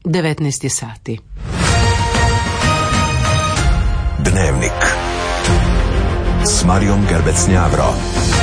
19 sati. Dnevnik s Marijom Gerbec-Njavro.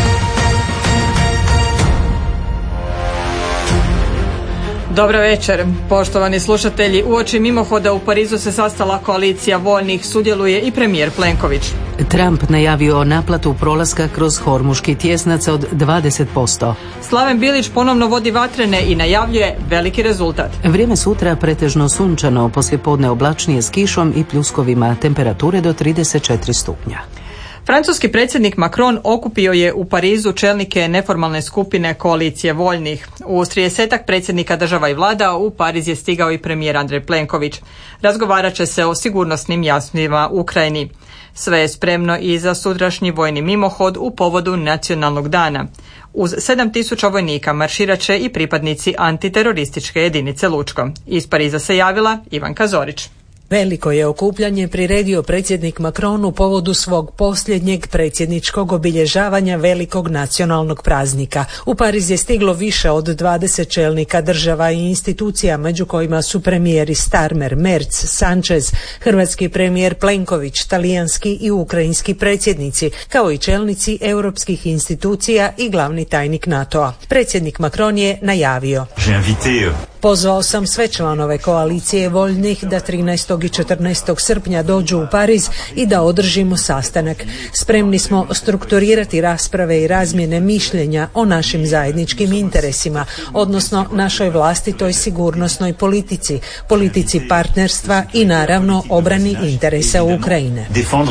Dobro večer, poštovani slušatelji. Uoči mimohoda u Parizu se sastala koalicija voljnih, sudjeluje i premijer Plenković. Trump najavio naplatu prolaska kroz Hormuški tjesnac od 20%. Slaven Bilić ponovno vodi vatrene i najavljuje veliki rezultat. Vrijeme sutra pretežno sunčano, poslijepodne oblačnije s kišom i pljuskovima, temperature do 34 stupnja. Francuski predsjednik Macron okupio je u Parizu čelnike neformalne skupine koalicije voljnih. Uz 30-ak predsjednika država i vlada u Pariz je stigao i premijer Andrej Plenković. Razgovarat će se o sigurnosnim jasnima u Ukrajini. Sve je spremno i za sutrašnji vojni mimohod u povodu nacionalnog dana. Uz 7000 vojnika marširat će i pripadnici antiterorističke jedinice Lučko. Iz Pariza se javila Ivanka Zorić. Veliko je okupljanje priredio predsjednik Macron u povodu svog posljednjeg predsjedničkog obilježavanja velikog nacionalnog praznika. U Pariz je stiglo više od 20 čelnika država i institucija, među kojima su premijeri Starmer, Merz, Sanchez, hrvatski premijer Plenković, talijanski i ukrajinski predsjednici, kao i čelnici europskih institucija i glavni tajnik NATO-a. Predsjednik Macron je najavio: pozvao sam sve članove koalicije voljnih da 13. i 14. srpnja dođu u Pariz i da održimo sastanak. Spremni smo strukturirati rasprave i razmjene mišljenja o našim zajedničkim interesima, odnosno našoj vlastitoj sigurnosnoj politici, politici partnerstva i naravno obrani interesa Ukrajine.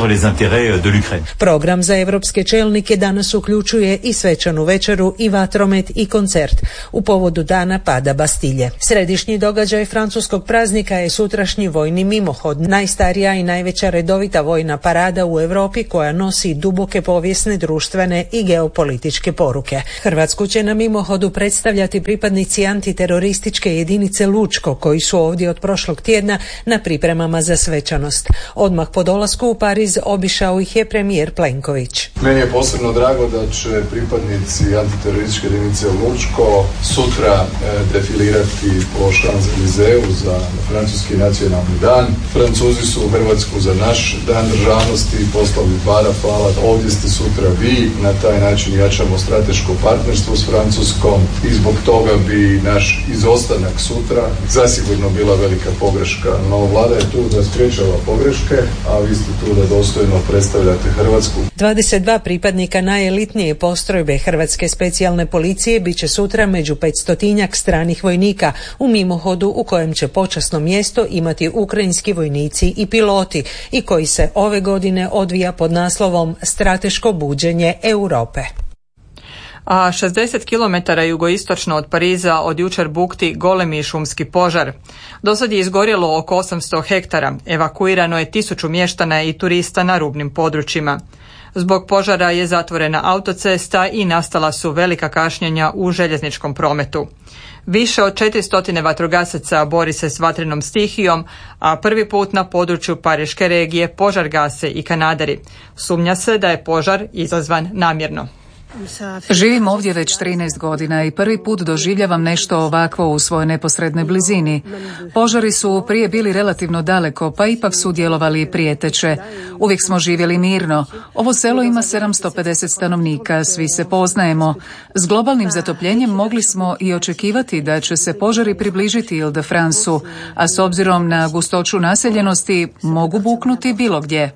Program za evropske čelnike danas uključuje i svečanu večeru i vatromet i koncert u povodu dana pada Bastilje. Središnji događaj francuskog praznika je sutrašnji vojni mimohod, najstarija i najveća redovita vojna parada u Europi koja nosi duboke povijesne, društvene i geopolitičke poruke. Hrvatsku će na mimohodu predstavljati pripadnici antiterorističke jedinice Lučko, koji su ovdje od prošlog tjedna na pripremama za svečanost. Odmah po dolasku u Pariz obišao ih je premijer Plenković. Meni je posebno drago da će pripadnici antiterorističke jedinice Lučko sutra defilirati po Champs-Élysées za francuski nacionalni dan. Francuzi su u Hrvatsku za naš dan državnosti poslali 2 Rafala. Ovdje ste sutra vi. Na taj način jačamo strateško partnerstvo s Francuskom i zbog toga bi naš izostanak sutra zasigurno bila velika pogreška. No, vlada je tu da sprječava pogreške, a vi ste tu da dostojno predstavljate Hrvatsku. 22 pripadnika najelitnije postrojbe Hrvatske specijalne policije bit će sutra među 500-tinjak stranih vojnika u mimohodu u kojem će počasno mjesto imati ukrajinski vojnici i piloti i koji se ove godine odvija pod naslovom Strateško buđenje Europe. A 60 km jugoistočno od Pariza od jučer bukti golemi šumski požar. Dosad je izgorjelo oko 800 hektara, evakuirano je 1000 mještana i turista na rubnim područjima. Zbog požara je zatvorena autocesta i nastala su velika kašnjenja u željezničkom prometu. Više od 400 vatrogasaca bori se s vatrenom stihijom, a prvi put na području Pariške regije požar gase i kanaderi. Sumnja se da je požar izazvan namjerno. Živim ovdje već 13 godina i prvi put doživljavam nešto ovakvo u svojoj neposrednoj blizini. Požari su prije bili relativno daleko, pa ipak su djelovali prijeteće. Uvijek smo živjeli mirno. Ovo selo ima 750 stanovnika, svi se poznajemo. S globalnim zatopljenjem mogli smo i očekivati da će se požari približiti Ile-de-Franceu, a s obzirom na gustoću naseljenosti mogu buknuti bilo gdje.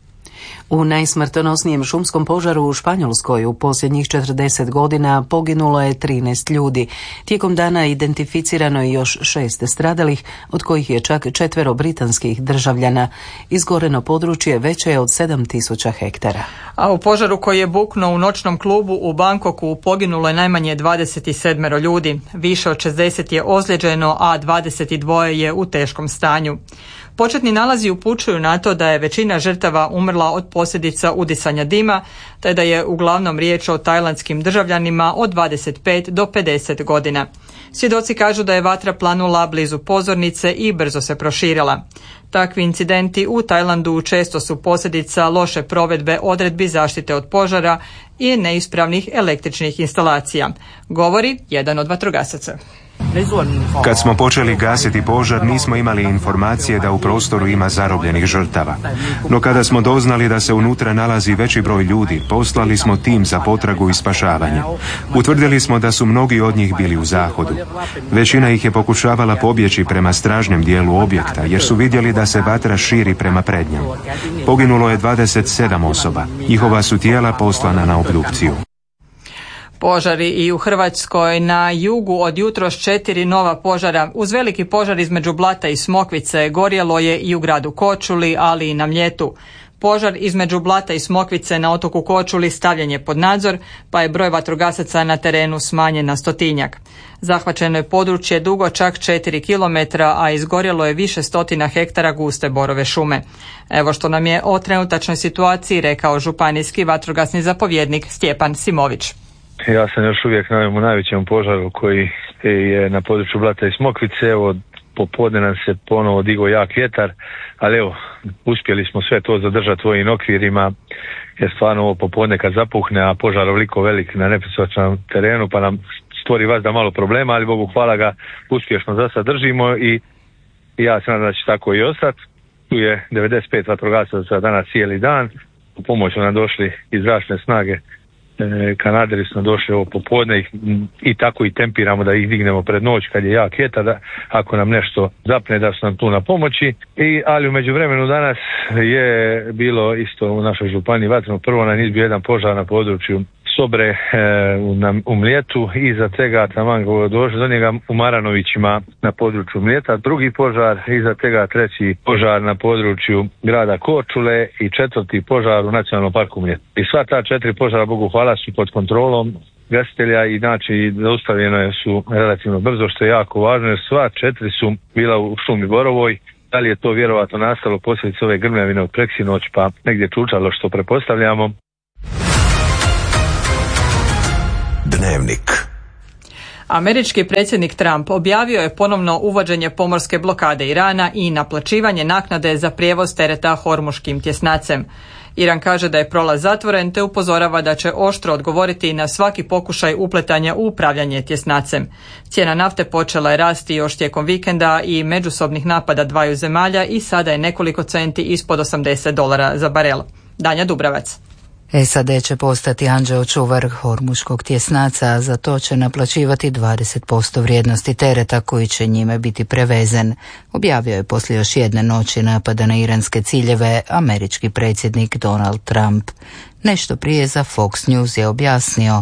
U najsmrtonosnijem šumskom požaru u Španjolskoj u posljednjih 40 godina poginulo je 13 ljudi. Tijekom dana identificirano je još 6 stradalih, od kojih je čak 4 britanskih državljana. Izgoreno područje veće je od 7000 hektara. A u požaru koji je buknuo u noćnom klubu u Bangkoku poginulo je najmanje 27 ljudi. Više od 60 je ozlijeđeno, a 22 je u teškom stanju. Početni nalazi upućuju na to da je većina žrtava umrla od posljedica udisanja dima, te da je uglavnom riječ o tajlandskim državljanima od 25 do 50 godina. Svjedoci kažu da je vatra planula blizu pozornice i brzo se proširila. Takvi incidenti u Tajlandu često su posljedica loše provedbe odredbi zaštite od požara i neispravnih električnih instalacija, govori jedan od vatrogasaca. Kad smo počeli gasiti požar, nismo imali informacije da u prostoru ima zarobljenih žrtava. No kada smo doznali da se unutra nalazi veći broj ljudi, poslali smo tim za potragu i spašavanje. Utvrdili smo da su mnogi od njih bili u zahodu. Većina ih je pokušavala pobjeći prema stražnjem dijelu objekta, jer su vidjeli da se vatra širi prema prednjem. Poginulo je 27 osoba. Njihova su tijela poslana na obdukciju. Požari i u Hrvatskoj. Na jugu od jutros 4 nova požara. Uz veliki požar između Blata i Smokvice gorjelo je i u gradu Korčuli, ali i na Mljetu. Požar između Blata i Smokvice na otoku Korčuli stavljen je pod nadzor, pa je broj vatrogasaca na terenu smanjen na 100-tinjak. Zahvaćeno je područje dugo čak 4 km, a izgorjelo je više stotina hektara guste borove šume. Evo što nam je o trenutačnoj situaciji rekao županijski vatrogasni zapovjednik Stjepan Simović. Ja sam još uvijek na ovom najvećem požaru koji je na području Blata i Smokvice. Evo, popodne nam se ponovo digao jak vjetar, ali evo, uspjeli smo sve to zadržati u ovim okvirima, jer stvarno ovo popodne kad zapuhne, a požar ovoliko velik na nepristupačnom terenu, pa nam stvori vazda malo problema, ali Bogu hvala ga uspješno za sad držimo i ja se nadam da će tako i ostati. Tu je 95 vatrogasaca danas cijeli dan, u pomoć su nam došli iz zračne snage. Kanaderi su došli ovo popodne i tako i tempiramo da ih dignemo pred noć kad je jak vjetar, da ako nam nešto zapne da su nam tu na pomoći. Ali u međuvremenu danas je bilo isto u našoj županiji vatreno. Prvo nam izbio jedan požar na području Sobre u Mljetu i iza tega taman došli do njega u Maranovićima na području Mljeta, drugi požar, iza tega treći požar na području grada Korčule i četvrti požar u Nacionalnom parku Mljet. I sva ta 4 požara, Bogu hvala, su pod kontrolom gasitelja i znači zaustavljeno su relativno brzo, što je jako važno, jer sva 4 su bila u šumi borovoj. Da li je to vjerovatno nastalo posljedice ove grmljavine od preksinoć, pa negdje čučalo, što pretpostavljamo. Dnevnik. Američki predsjednik Trump objavio je ponovno uvođenje pomorske blokade Irana i naplaćivanje naknade za prijevoz tereta Hormuškim tjesnacem. Iran kaže da je prolaz zatvoren te upozorava da će oštro odgovoriti na svaki pokušaj upletanja u upravljanje tjesnacem. Cijena nafte počela je rasti još tijekom vikenda i međusobnih napada dvaju zemalja i sada je nekoliko centi ispod $80 za barel. Danja Dubravac. SAD će postati anđeo čuvar Hormuškog tjesnaca, a za to će naplaćivati 20% vrijednosti tereta koji će njime biti prevezen. Objavio je poslije još jedne noći napada na iranske ciljeve američki predsjednik Donald Trump. Nešto prije za Fox News je objasnio: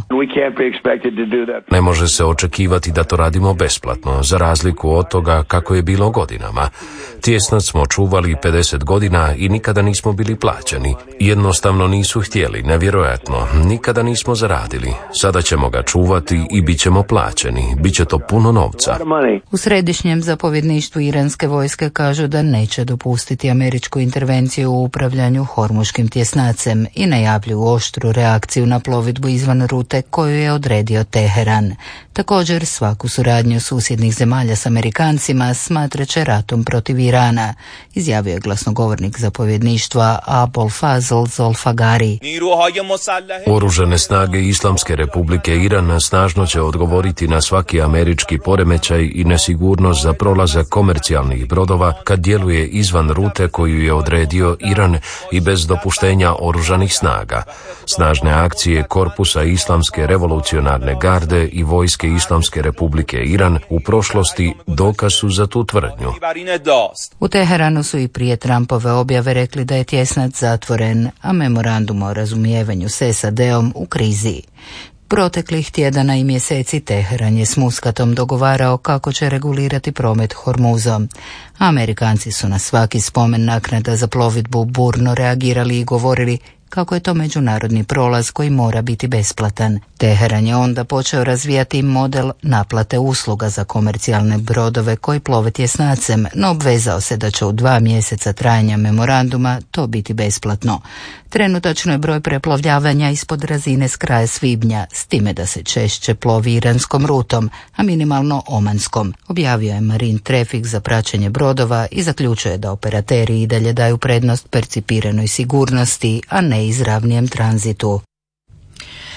ne može se očekivati da to radimo besplatno, za razliku od toga kako je bilo godinama. Tjesnac smo čuvali 50 godina i nikada nismo bili plaćeni. Jednostavno nisu htjeli, nevjerojatno, nikada nismo zaradili. Sada ćemo ga čuvati i bit ćemo plaćeni. Biće to puno novca. U središnjem zapovjedništvu iranske vojske kažu da neće dopustiti američku intervenciju u upravljanju Hormuškim tjesnacem i najavljuju oštru reakciju na plovidbu izvan rute koju je odredio Teheran. Također svaku suradnju susjednih zemalja s Amerikancima smatrat će ratom protiv Irana, izjavio je glasnogovornik zapovjedništva Abol Fazl Zolfagari. Oružane snage Islamske republike Iran snažno će odgovoriti na svaki američki poremećaj i nesigurnost za prolazak komercijalnih brodova kad djeluje izvan rute koju je odredio Iran i bez dopuštenja oružanih snaga. Snažne akcije Korpusa Islamske revolucionarne garde i vojske Islamske republike Iran u prošlosti dokaz su za tu tvrdnju. U Teheranu su i prije Trumpove objave rekli da je tjesnac zatvoren, a memorandum o razumijevanju s SAD-om u krizi. Proteklih tjedana i mjeseci Teheran je s Muskatom dogovarao kako će regulirati promet Hormuzom. Amerikanci su na svaki spomen naknada za plovidbu burno reagirali i govorili kako je to međunarodni prolaz koji mora biti besplatan. Teheran je onda počeo razvijati model naplate usluga za komercijalne brodove koji plove tjesnacem, no obvezao se da će u 2 mjeseca trajanja memoranduma to biti besplatno. Trenutačno je broj preplovljavanja ispod razine s kraja svibnja, s time da se češće plovi iranskom rutom, a minimalno omanskom. Objavio je Marine Traffic za praćenje brodova i zaključuje da operateri i dalje daju prednost percipiranoj sigurnosti, a ne izravnijem tranzitu.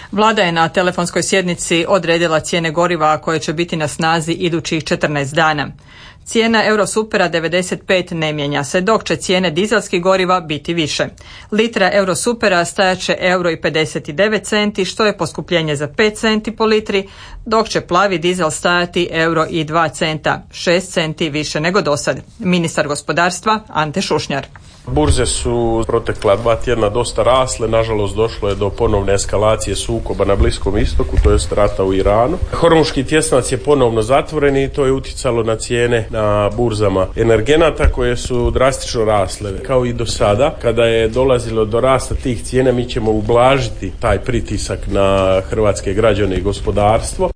Vlada je na telefonskoj sjednici odredila cijene goriva koje će biti na snazi idućih 14 dana. Cijena Eurosupera 95 ne mijenja se, dok će cijene dizelskih goriva biti više. Litra Eurosupera stajaće €1,59, što je poskupljenje za 5 centi po litri, dok će plavi dizel stajati €1,02, 6 centi više nego dosad. Ministar gospodarstva Ante Šušnjar. Burze su protekla 2 tjedna dosta rasle, nažalost došlo je do ponovne eskalacije sukoba na Bliskom istoku, to jest rata u Iranu. Hormuški tjesnac je ponovno zatvoren i to je utjecalo na cijene na burzama energenata koje su drastično rasle. Kao i do sada, kada je dolazilo do rasta tih cijena, mi ćemo ublažiti taj pritisak na hrvatske građane i gospodarstvo.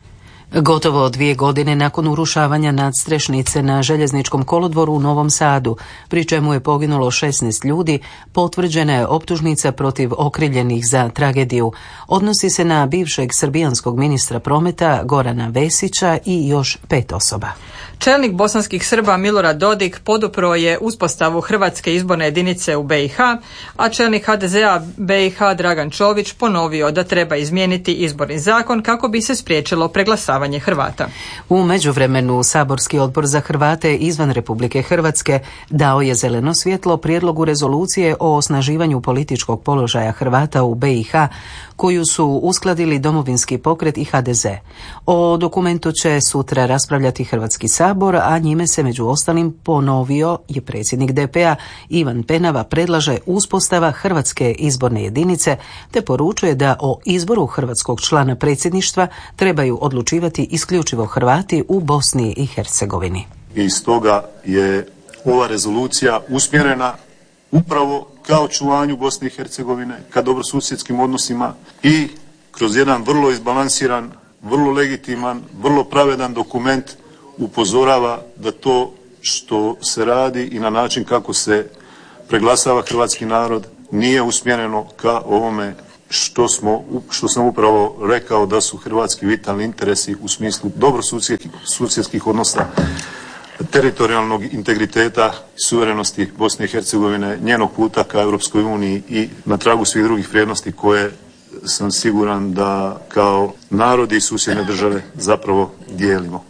Gotovo 2 godine nakon urušavanja nadstrešnice na željezničkom kolodvoru u Novom Sadu, pri čemu je poginulo 16 ljudi, potvrđena je optužnica protiv okrivljenih za tragediju. Odnosi se na bivšeg srbijanskog ministra prometa Gorana Vesića i još 5 osoba. Čelnik bosanskih Srba Milorad Dodik podupro je uspostavu Hrvatske izborne jedinice u BiH, a čelnik HDZ-a BiH Dragan Čović ponovio da treba izmijeniti izborni zakon kako bi se spriječilo preglasavanje Hrvata. U međuvremenu Saborski odbor za Hrvate izvan Republike Hrvatske dao je zeleno svjetlo prijedlogu rezolucije o osnaživanju političkog položaja Hrvata u BiH, koju su uskladili Domovinski pokret i HDZ. O dokumentu će sutra raspravljati Hrvatski sabor, a njime se među ostalim ponovio je predsjednik DP-a Ivan Penava predlaže uspostava Hrvatske izborne jedinice, te poručuje da o izboru hrvatskog člana predsjedništva trebaju odlučivati isključivo Hrvati u Bosni i Hercegovini. I stoga je ova rezolucija usmjerena upravo ka očuvanju Bosne i Hercegovine, ka dobrosusjedskim odnosima i kroz jedan vrlo izbalansiran, vrlo legitiman, vrlo pravedan dokument upozorava da to što se radi i na način kako se preglasava hrvatski narod nije usmjereno ka ovome što sam upravo rekao da su hrvatski vitalni interesi u smislu dobrosusjedskih odnosa, teritorijalnog integriteta i suverenosti Bosne i Hercegovine, njenog puta ka Europskoj uniji i na tragu svih drugih vrijednosti koje sam siguran da kao narodi i susjedne države zapravo dijelimo.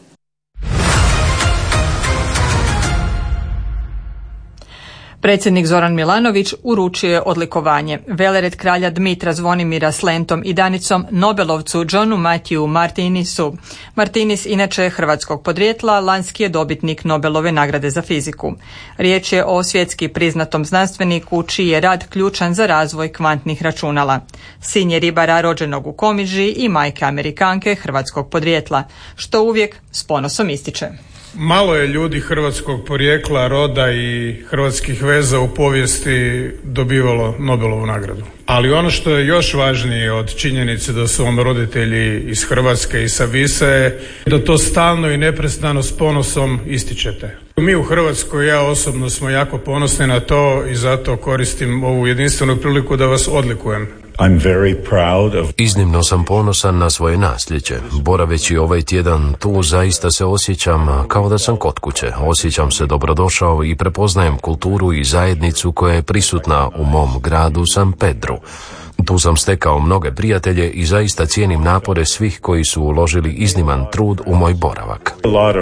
Predsjednik Zoran Milanović uručio je odlikovanje velered kralja Dmitra Zvonimira s lentom i danicom Nobelovcu Johnu Matthew Martinisu. Martinis inače je hrvatskog podrijetla, lanjski je dobitnik Nobelove nagrade za fiziku. Riječ je o svjetski priznatom znanstveniku čiji je rad ključan za razvoj kvantnih računala. Sin je ribara rođenog u Komiži i majke Amerikanke hrvatskog podrijetla, što uvijek s ponosom ističe. Malo je ljudi hrvatskog porijekla, roda i hrvatskih veza u povijesti dobivalo Nobelovu nagradu. Ali ono što je još važnije od činjenice da su vam roditelji iz Hrvatske i sa Visa je da to stalno i neprestano s ponosom ističete. Mi u Hrvatskoj, ja osobno, smo jako ponosni na to i zato koristim ovu jedinstvenu priliku da vas odlikujem. Iznimno sam ponosan na svoje nasljeđe. Boraveći ovaj tjedan tu, zaista se osjećam kao da sam kod kuće. Osjećam se dobrodošao i prepoznajem kulturu i zajednicu koja je prisutna u mom gradu San Pedru. Tu sam stekao mnoge prijatelje i zaista cijenim napore svih koji su uložili izniman trud u moj boravak.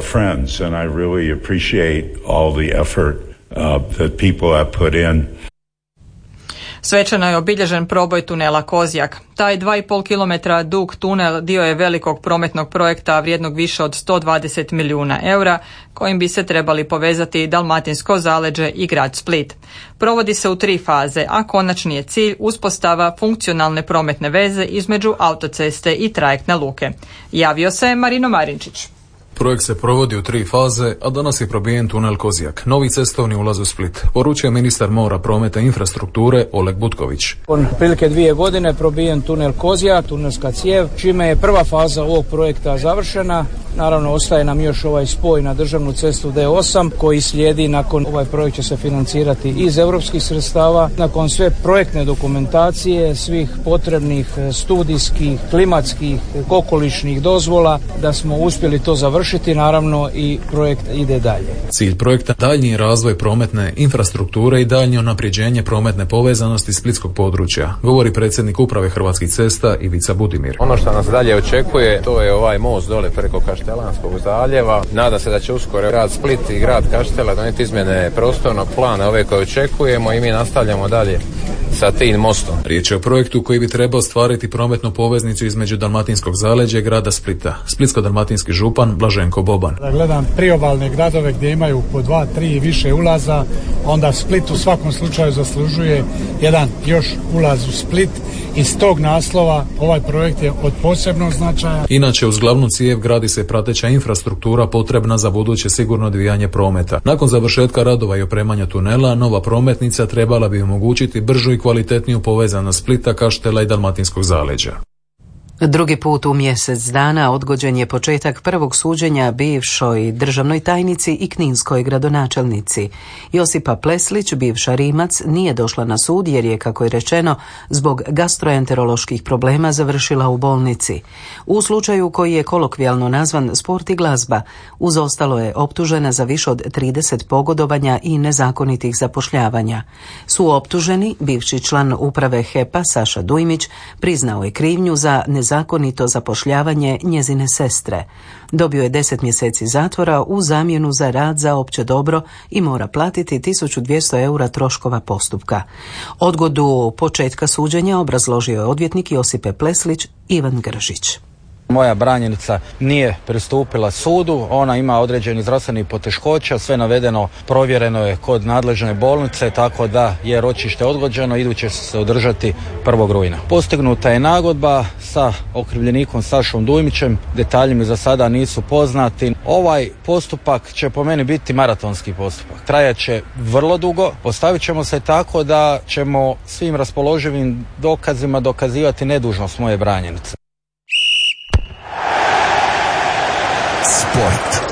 Svečano je obilježen proboj tunela Kozjak. Taj 2,5 km dug tunel dio je velikog prometnog projekta vrijednog više od 120 milijuna eura, kojim bi se trebali povezati Dalmatinsko zaleđe i grad Split. Provodi se u 3 faze, a konačni je cilj uspostava funkcionalne prometne veze između autoceste i trajektne luke. Javio se Marino Marinčić. Projekt se provodi u 3 faze, a danas je probijen tunel Kozjak, novi cestovni ulaz u Split, poručio ministar mora, prometa i infrastrukture Oleg Butković. Otprilike 2 godine probijen tunel Kozjak, tunelska cijev, čime je prva faza ovog projekta završena. Naravno, ostaje nam još ovaj spoj na državnu cestu D8 koji slijedi nakon, ovaj projekt će se financirati iz europskih sredstava. Nakon sve projektne dokumentacije, svih potrebnih studijskih, klimatskih, okolišnih dozvola, da smo uspjeli to završiti. završiti, naravno i projekt ide dalje. Cilj projekta daljnji je razvoj prometne infrastrukture i daljnje unapređenje prometne povezanosti splitskog područja, govori predsjednik uprave Hrvatskih cesta Ivica Budimir. Ono što nas dalje očekuje, to je ovaj most dole preko Kaštelanskog zaljeva. Nadam se da će uskoro grad Split i grad Kaštela donijeti izmjene prostornog plana ove koje očekujemo i mi nastavljamo dalje sa tim mostom. Riječ je o projektu koji bi trebao stvariti prometnu poveznicu između dalmatinskog zaleđa i grada Splita. Splitsko-dalmatinski župan Blaženko Boban. Da gledam priobalne gradove gdje imaju po 2, 3 i više ulaza, onda Split u svakom slučaju zaslužuje jedan još ulaz u Split. Iz tog naslova ovaj projekt je od posebnog značaja. Inače, uz glavnu cijev gradi se prateća infrastruktura potrebna za buduće sigurno odvijanje prometa. Nakon završetka radova i opremanja tunela, nova prometnica trebala bi omogućiti bržu i kvalitetniju povezanost Splita, Kaštela i dalmatinskog zaleđa. Drugi put u mjesec dana odgođen je početak prvog suđenja bivšoj državnoj tajnici i kninskoj gradonačelnici. Josipa Pleslić, bivša Rimac, nije došla na sud jer je, kako je rečeno, zbog gastroenteroloških problema završila u bolnici. U slučaju koji je kolokvijalno nazvan Sport i glazba, uz ostalo je optužena za više od 30 pogodovanja i nezakonitih zapošljavanja. Suoptuženi, bivši član uprave HEP-a Saša Dujmić, priznao je krivnju za nezakonito zapošljavanje njezine sestre. Dobio je 10 mjeseci zatvora u zamjenu za rad za opće dobro i mora platiti 1200 eura troškova postupka. Odgodu početka suđenja obrazložio je odvjetnik Josipe Pleslić Ivan Gržić. Moja branjenica nije pristupila sudu, ona ima određeni zdravstveni poteškoća, sve navedeno provjereno je kod nadležne bolnice, tako da je ročište odgođeno, iduće se održati 1. rujna. Postignuta je nagodba sa okrivljenikom Sašom Dujmićem, detalji mi za sada nisu poznati. Ovaj postupak će po meni biti maratonski postupak. Trajat će vrlo dugo, postavit ćemo se tako da ćemo svim raspoloživim dokazima dokazivati nedužnost moje branjenice. Sport.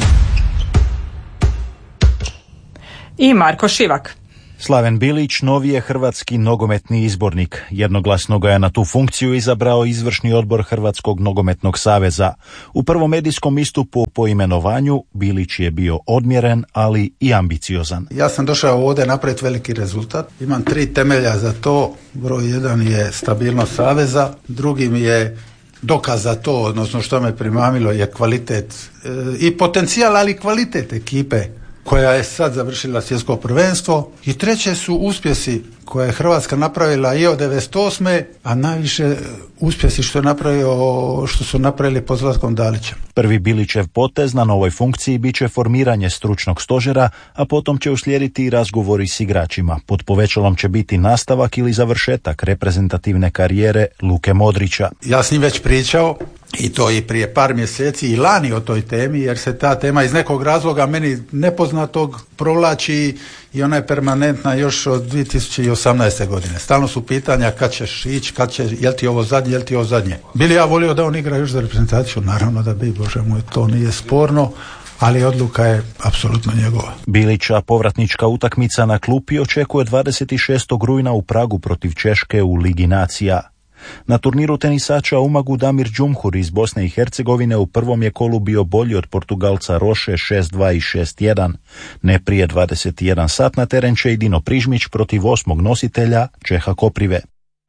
I Marko Šivak. Slaven Bilić novi je hrvatski nogometni izbornik. Jednoglasno ga je na tu funkciju izabrao izvršni odbor Hrvatskog nogometnog saveza. U prvom medijskom istupu po imenovanju Bilić je bio odmjeren, ali i ambiciozan. Ja sam došao ovdje napraviti veliki rezultat. Imam 3 temelja za to. Broj 1 je stabilnost saveza, drugi mi je dokaz za to, odnosno što me primamilo je kvalitet i potencijal, ali i kvalitet ekipe koja je sad završila svjetsko prvenstvo, i treće su uspjesi koje je Hrvatska napravila i od 98. a najviše uspjesi što su napravili pod Zlatkom Dalićem. Prvi Bilićev potez na novoj funkciji bit će formiranje stručnog stožera, a potom će uslijediti i razgovori s igračima. Pod povećalom će biti nastavak ili završetak reprezentativne karijere Luke Modrića. Ja s njim već pričao, i to i prije par mjeseci i lani o toj temi, jer se ta tema iz nekog razloga meni nepoznatog provlači i ona je permanentna još od 2018. godine. Stalno su pitanja kad ćeš ići, jel ti ovo zadnje. Bili ja volio da on igra još za reprezentaciju, naravno da bi, Bože moj, to nije sporno, ali odluka je apsolutno njegova. Bilića povratnička utakmica na klupi očekuje 26. rujna u Pragu protiv Češke u Ligi nacija. Na turniru tenisača u Umagu Damir Džumhur iz Bosne i Hercegovine u prvom je kolu bio bolji od Portugalca Roše 6-2 i 6-1. Ne prije 21 sat na teren će i Dino Prižmić protiv 8. nositelja Čeha Koprive.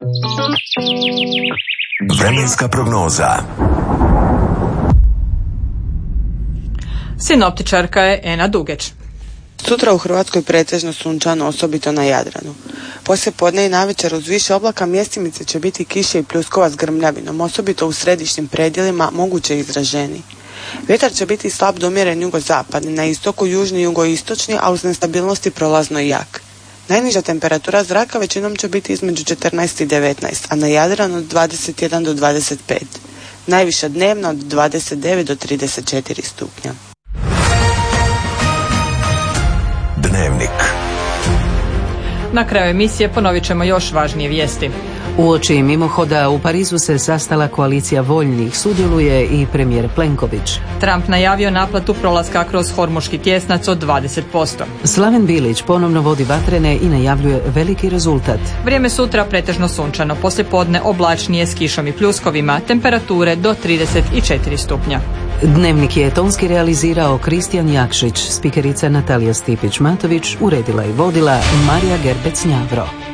Vremenska prognoza. Sinoptičarka je Ena Dugeć. Sutra u Hrvatskoj pretežno sunčano, osobito na Jadranu. Poslije podne i navečer uz više oblaka mjestimice će biti kiše i pljuskova s grmljavinom, osobito u središnjim predjelima, moguće izraženi. Vjetar će biti slab do umjeren jugozapadni, na istoku južni i jugoistočni, a uz nestabilnosti prolazno i jak. Najniža temperatura zraka većinom će biti između 14 i 19, a na Jadranu od 21 do 25. Najviša dnevna od 29 do 34 stupnja. Dnevnik. Na kraju emisije ponovit ćemo još važnije vijesti. Uoči mimohoda u Parizu se sastala koalicija voljnih, sudjeluje i premijer Plenković. Trump najavio naplatu prolaska kroz Hormuški tjesnac od 20%. Slaven Bilić ponovno vodi vatrene i najavljuje veliki rezultat. Vrijeme sutra pretežno sunčano, poslijepodne oblačnije s kišom i pljuskovima, temperature do 34 stupnja. Dnevnik je tonski realizirao Kristijan Jakšić, spikerica Natalija Stipić-Matović, uredila i vodila Marija Gerbec-Njavro.